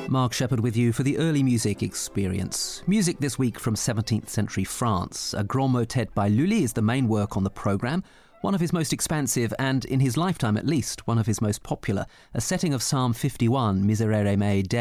Mark Shepherd with you for the early music experience. Music this week from 17th century France. A Grand Motet by Lully is the main work on the programme, one of his most expansive and, in his lifetime at least, one of his most popular, a setting of Psalm 51, Miserere mei,